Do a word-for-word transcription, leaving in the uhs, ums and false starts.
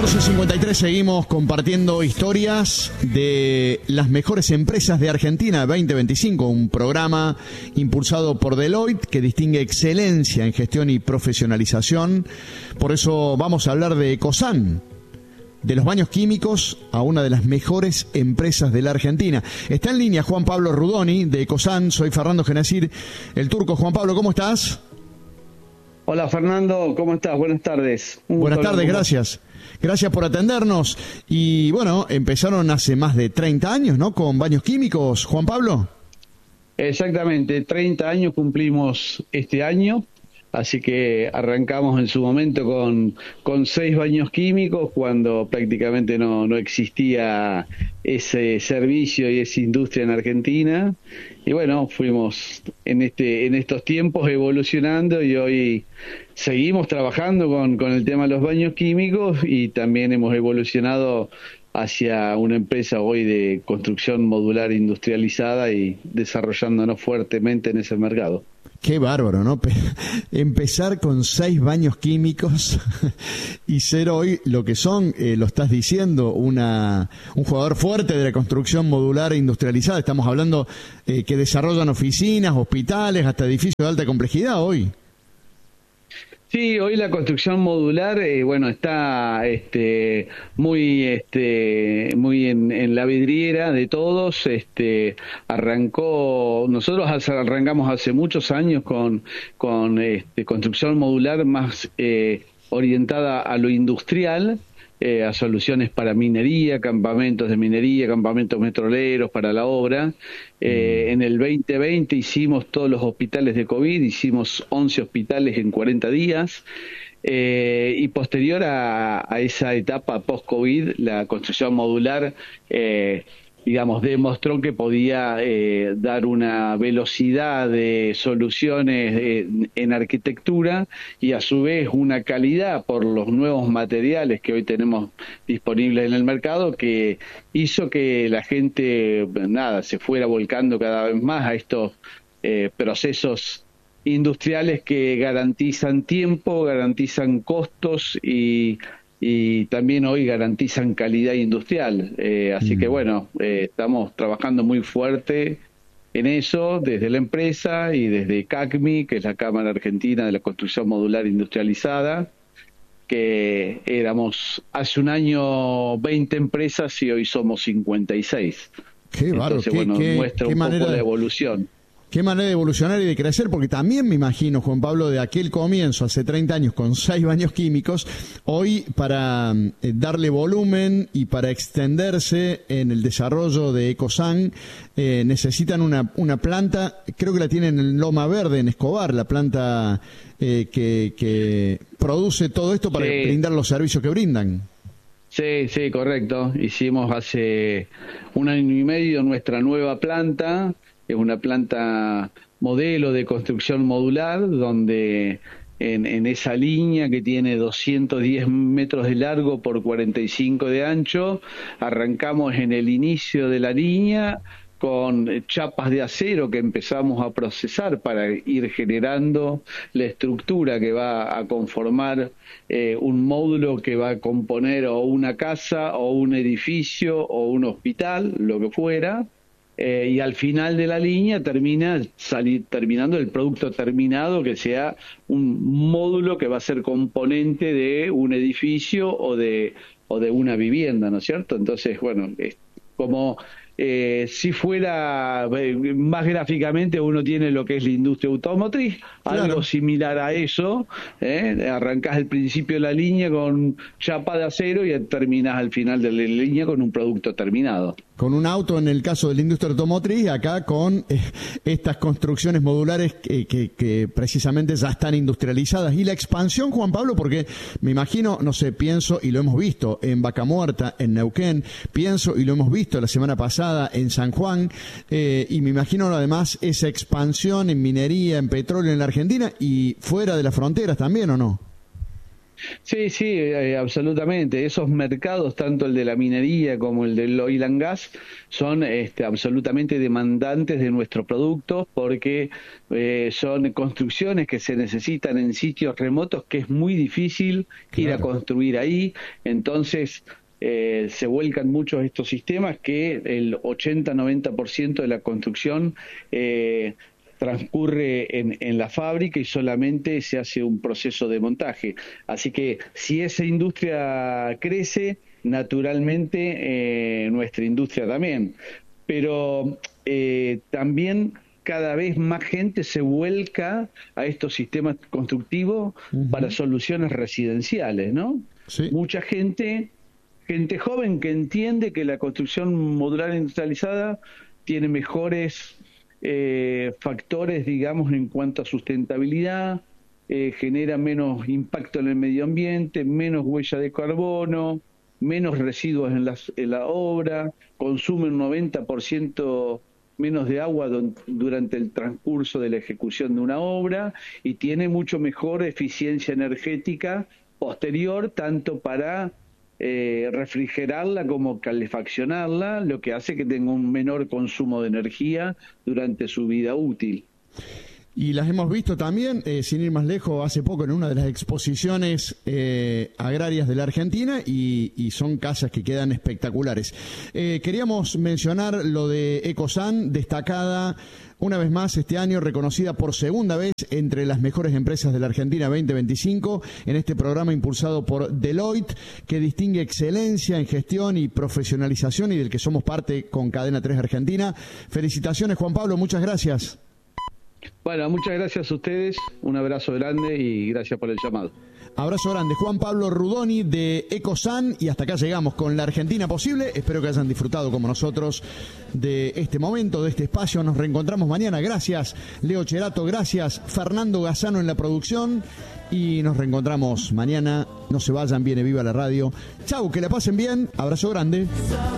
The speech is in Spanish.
catorce cincuenta y tres seguimos compartiendo historias de las mejores empresas de Argentina veinte veinticinco, un programa impulsado por Deloitte que distingue excelencia en gestión y profesionalización. Por eso vamos a hablar de Ecosan, de los baños químicos a una de las mejores empresas de la Argentina. Está en línea Juan Pablo Rudoni de Ecosan. Soy Fernando Genacir, el turco. Juan Pablo, ¿cómo estás? Hola Fernando, ¿cómo estás? Buenas tardes. Un Buenas tardes, gracias. Gracias por atendernos. Y bueno, empezaron hace más de treinta años, ¿no? Con baños químicos, Juan Pablo. Exactamente, treinta años cumplimos este año, así que arrancamos en su momento con, con seis baños químicos cuando prácticamente no, no existía ese servicio y esa industria en Argentina. Y bueno, fuimos en este en estos tiempos evolucionando y hoy seguimos trabajando con, con el tema de los baños químicos y también hemos evolucionado hacia una empresa hoy de construcción modular industrializada y desarrollándonos fuertemente en ese mercado. Qué bárbaro, ¿no? Empezar con seis baños químicos y ser hoy lo que son, eh, lo estás diciendo, una un jugador fuerte de la construcción modular e industrializada. Estamos hablando eh, que desarrollan oficinas, hospitales, hasta edificios de alta complejidad hoy. Sí, hoy la construcción modular, eh, bueno, está este, muy, este, muy en, en la vidriera de todos. Este, arrancó, nosotros arrancamos hace muchos años con, con este, construcción modular más eh, orientada a lo industrial. Eh, a soluciones para minería, campamentos de minería, campamentos petroleros para la obra. Eh, en el veinte veinte hicimos todos los hospitales de COVID, hicimos once hospitales en cuarenta días. Eh, y posterior a, a esa etapa post-COVID, la construcción modular eh, digamos, demostró que podía eh, dar una velocidad de soluciones eh, en arquitectura y a su vez una calidad por los nuevos materiales que hoy tenemos disponibles en el mercado, que hizo que la gente, nada, se fuera volcando cada vez más a estos eh, procesos industriales que garantizan tiempo, garantizan costos y y también hoy garantizan calidad industrial. Eh, así mm. que bueno, eh, estamos trabajando muy fuerte en eso desde la empresa y desde C A C M I, que es la Cámara Argentina de la Construcción Modular Industrializada, que éramos hace un año veinte empresas y hoy somos cincuenta y seis. Qué bárbaro. Entonces, qué, bueno, qué, muestra qué un manera poco de... la evolución. Qué manera de evolucionar y de crecer, porque también me imagino, Juan Pablo, de aquel comienzo, hace treinta años, con seis baños químicos, hoy para eh, darle volumen y para extenderse en el desarrollo de Ecosan, eh, necesitan una, una planta, creo que la tienen en Loma Verde, en Escobar, la planta eh, que, que produce todo esto para sí. brindar los servicios que brindan. Sí, sí, correcto. Hicimos hace un año y medio nuestra nueva planta. Es una planta modelo de construcción modular, donde en, en esa línea que tiene doscientos diez metros de largo por cuarenta y cinco de ancho, arrancamos en el inicio de la línea con chapas de acero que empezamos a procesar para ir generando la estructura que va a conformar eh, un módulo que va a componer o una casa o un edificio o un hospital, lo que fuera. Eh, y al final de la línea termina salir, terminando el producto terminado, que sea un módulo que va a ser componente de un edificio o de o de una vivienda, ¿no es cierto? Entonces, bueno, es como eh, si fuera eh, más gráficamente, uno tiene lo que es la industria automotriz, claro. Algo similar a eso, ¿eh? Arrancás al principio de la línea con chapa de acero y terminás al final de la línea con un producto terminado. Con un auto en el caso de la industria automotriz, y acá con eh, estas construcciones modulares que, que, que precisamente ya están industrializadas. Y la expansión, Juan Pablo, porque me imagino, no sé, pienso, y lo hemos visto en Vaca Muerta, en Neuquén, pienso, y lo hemos visto la semana pasada en San Juan, eh, y me imagino además esa expansión en minería, en petróleo en la Argentina y fuera de las fronteras también, ¿o no? Sí, sí, eh, absolutamente. Esos mercados, tanto el de la minería como el del oil and gas, son este, absolutamente demandantes de nuestros productos porque eh, son construcciones que se necesitan en sitios remotos que es muy difícil ir a Claro. construir ahí. Entonces, eh, se vuelcan muchos estos sistemas que el ochenta noventa por ciento de la construcción eh, transcurre en, en la fábrica y solamente se hace un proceso de montaje. Así que si esa industria crece, naturalmente eh, nuestra industria también. Pero eh, también cada vez más gente se vuelca a estos sistemas constructivos para Ujú. soluciones residenciales, ¿no? Sí. Mucha gente, gente joven que entiende que la construcción modular industrializada tiene mejores eh, factores, digamos, en cuanto a sustentabilidad, eh, genera menos impacto en el medio ambiente, menos huella de carbono, menos residuos en, las, en la obra, consume un noventa por ciento menos de agua don, durante el transcurso de la ejecución de una obra y tiene mucho mejor eficiencia energética posterior, tanto para eh, refrigerarla como calefaccionarla, lo que hace que tenga un menor consumo de energía durante su vida útil. Y las hemos visto también, eh, sin ir más lejos, hace poco en una de las exposiciones eh, agrarias de la Argentina y, y son casas que quedan espectaculares. Eh, queríamos mencionar lo de Ecosan, destacada una vez más este año, reconocida por segunda vez entre las mejores empresas de la Argentina veinte veinticinco, en este programa impulsado por Deloitte, que distingue excelencia en gestión y profesionalización y del que somos parte con Cadena tres Argentina. Felicitaciones, Juan Pablo, muchas gracias. Bueno, muchas gracias a ustedes, un abrazo grande y gracias por el llamado. Abrazo grande, Juan Pablo Rudoni de Ecosan, y hasta acá llegamos con la Argentina Posible. Espero que hayan disfrutado como nosotros de este momento, de este espacio. Nos reencontramos mañana. Gracias, Leo Cherato, gracias, Fernando Gazzano en la producción, y nos reencontramos mañana. No se vayan, viene viva la radio. Chau, que la pasen bien, abrazo grande.